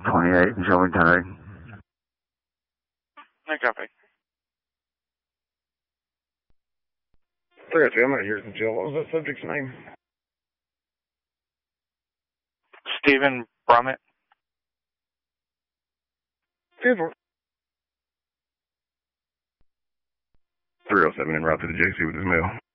28, showing tag. No copy. 302, I'm out here in jail. What was that subject's name? Stephen Brummett. 307 en route to the JC with his mail.